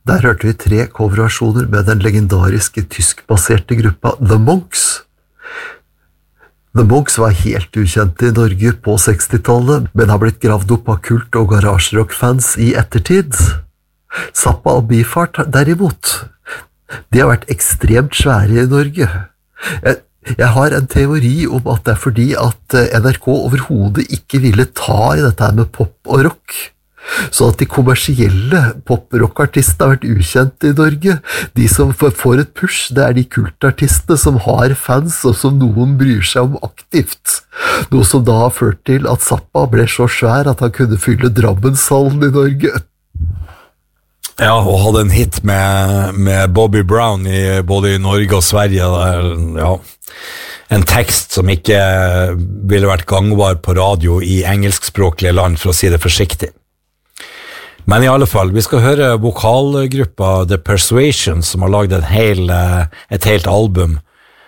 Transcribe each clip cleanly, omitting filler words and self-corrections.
Der hørte vi 3 coverversjoner med den legendariske tyskbaserte gruppa The Monks. The Monks var helt ukjente i Norge på 60-tallet, men har blitt gravd opp av kult- og garasjerock-fans i ettertid. Zappa og Beefheart derimot, de har vært ekstremt svære i Norge. Jeg har en teori om at det er fordi at NRK overhodet ikke ville ta i dette med pop og rock. Så at de kommersielle pop-rock-artistene har vært ukjente i Norge. De som får et push, det er de kultartistene som har fans og som noen bryr seg om aktivt. Noe som da har ført til at Zappa ble så svær at han kunne fylle Drammenshallen i Norge. Ja, og hadde en hit med Bobby Brown både i Norge og Sverige. Ja, en tekst som ikke ville vært gangbar på radio i engelskspråklige land, for å si det forsiktig. Men i alle fall, vi skal høre vokalgruppa The Persuasion, som har laget et helt album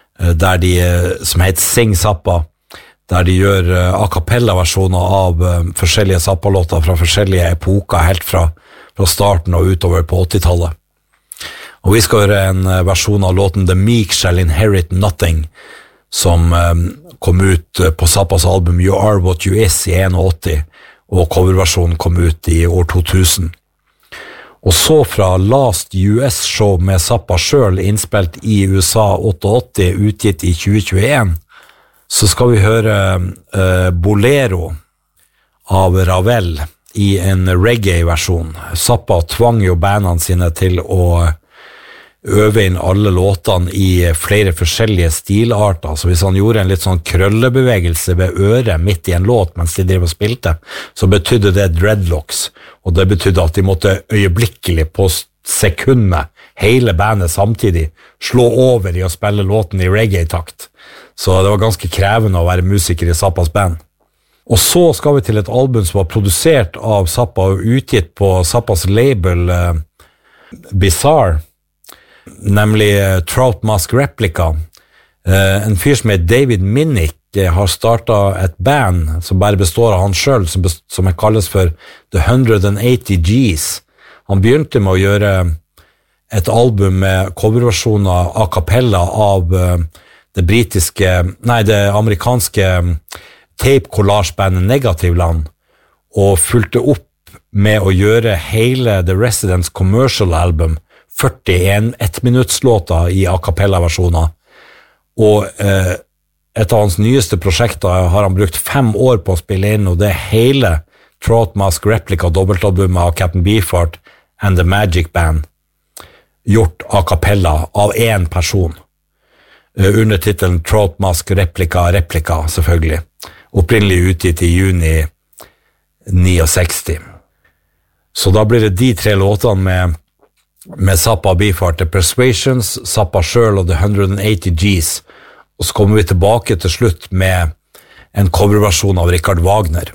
som heter Sing Zappa, der de gjør a cappella-versjoner av forskjellige Zappa-låter fra forskjellige epoker, helt fra starten og utover på 80-tallet. Og vi skal høre en versjon av låten The Meek Shall Inherit Nothing, som kom ut på Zappas album You Are What You Is i 81, og coverversjonen kom ut i år 2000. Og så fra Last US Show med Zappa selv, innspilt i USA 88, utgitt i 2021, så skal vi høre Bolero av Ravel i en reggae-versjon. Zappa tvang jo bandene sine til å øve inn alle låtene i flere forskjellige stilarter, så hvis han gjorde en litt sånn krøllebevegelse ved øret midt i en låt mens de drev og spilte, så betydde det dreadlocks, og det betydde at de måtte øyeblikkelig på sekundet, hele bandet samtidig, slå over i å spille låten i reggae-takt. Så det var ganske krevende å være musiker i Zappas band. Og så skal vi til et album som var produsert av Zappa og utgitt på Zappas label Bizarre, nemlig Trout Mask Replica. En fyr som heter David Minnick har startet et band som bare består av han selv, som kalles for The 180 G's. Han begynte med å gjøre et album med coverversjoner a cappella av det amerikanske tape-collage-bandet Negativland, og fulgte opp med å gjøre hele The Residents Commercial Album, 41 ettminuttslåter i a cappella-versjoner, og et av hans nyeste prosjekter har han brukt 5 år på å spille inn, og det er hele Trout Mask Replica dobbeltalbumet av Captain Beefheart and The Magic Band, gjort a cappella av en person, under titelen Trout Mask Replica, selvfølgelig, opprinnelig utgitt i juni 69. Så da blir det de 3 låtene med Zappa Beefheart, The Persuasions, Zappa selv og The 180 G's, og så kommer vi tilbake til slutt med en coverversjon av Richard Wagner.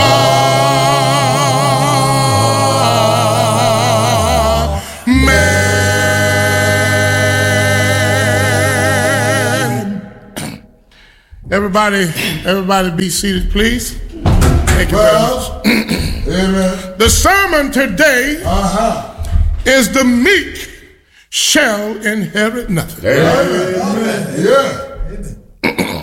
Everybody be seated, please. Thank you very much. Amen. The sermon today is the meek shall inherit nothing. Amen. Yeah.